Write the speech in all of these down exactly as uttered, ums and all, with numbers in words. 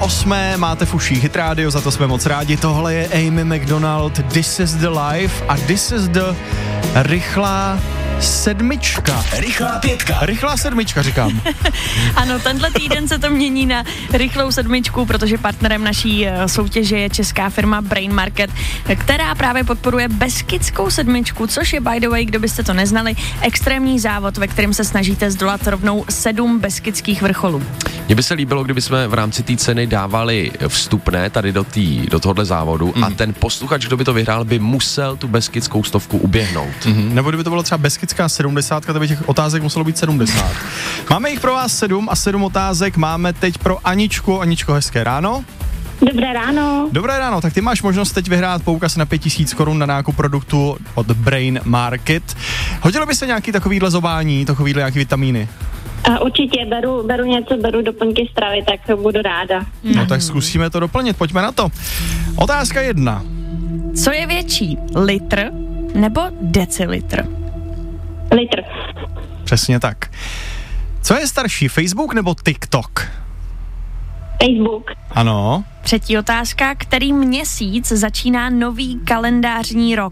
osmé máte v uších Hit Radio, za to jsme moc rádi. Tohle je Amy Macdonald, This is the Life a This is the rychlá sedmička. Rychlá pětka. Rychlá sedmička, říkám. Ano, tenhle týden se to mění na rychlou sedmičku, protože partnerem naší soutěže je česká firma Brain Market, která právě podporuje Beskidskou sedmičku, což je, by the way, kdo byste to neznali, extrémní závod, ve kterém se snažíte zdolat rovnou sedm beskydských vrcholů. Mně by se líbilo, kdyby jsme v rámci té ceny dávali vstupné tady do, tý, do tohohle závodu mm. a ten posluchač, kdo by to vyhrál, by musel tu beskidskou stovku uběhnout. Mm-hmm. Nebo kdyby to bylo třeba beskidská sedmdesátka, to by těch otázek muselo být sedmdesát. Máme jich pro vás sedm a sedm otázek máme teď pro Aničku. Aničko, hezké ráno. Dobré ráno. Dobré ráno, tak ty máš možnost teď vyhrát poukaz na pět tisíc korun na nákup produktu od Brain Market. Hodilo by se nějaký takovýhle zobání, takovýhle nějaký vitamíny? A určitě, beru, beru něco, beru doplňky stravy, tak budu ráda. No tak zkusíme to doplnit, pojďme na to. Otázka jedna. Co je větší, litr nebo decilitr? Litr. Přesně tak. Co je starší, Facebook nebo TikTok? Facebook. Ano. Třetí otázka, který měsíc začíná nový kalendářní rok?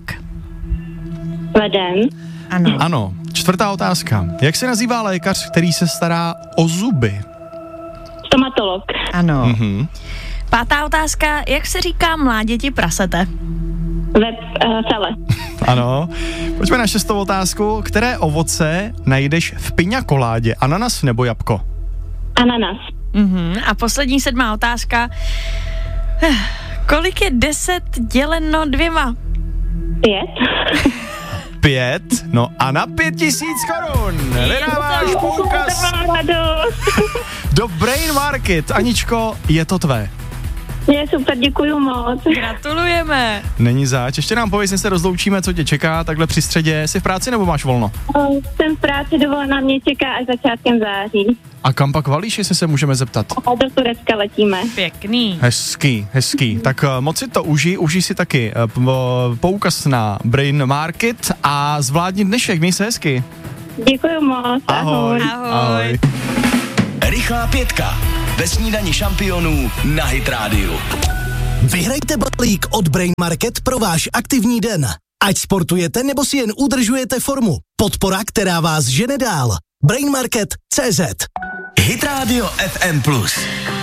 Leden. Ano. Ano. Čtvrtá otázka. Jak se nazývá lékař, který se stará o zuby? Stomatolog. Ano. Mhm. Pátá otázka, jak se říká mláděti prasete? Web uh, cele. Ano. Pojďme na šestou otázku. Které ovoce najdeš v piňakoládě? Ananas nebo jabko? Ananas. Mhm. A poslední sedmá otázka. Kolik je deset děleno dvěma? Pět. Pět? No a na pět tisíc korun vydáváš poukaz do Brain Market. Aničko, je to tvé. Je super, děkuju moc. Gratulujeme. Není zač. Ještě nám pověz, se rozloučíme, co tě čeká takhle při středě. Jsi v práci nebo máš volno? Jsem v práci, dovolená mě čeká až začátkem září. A kam pak valíš, jestli se můžeme zeptat? A do Turecka letíme. Pěkný. Hezký, hezký. Tak uh, moc si to užij, užij si taky uh, poukaz na Brain Market a zvládni dnešek, měj se hezky. Děkuju moc. Ahoj. Ahoj. Ahoj. Rychlá pětka. Ve snídani šampionů na Hit Radio. Vyhrajte balík od Brain Market pro váš aktivní den. Ať sportujete nebo si jen udržujete formu. Podpora, která vás žene dál. Brain Market tečka cé zet. Hit Radio F M plus.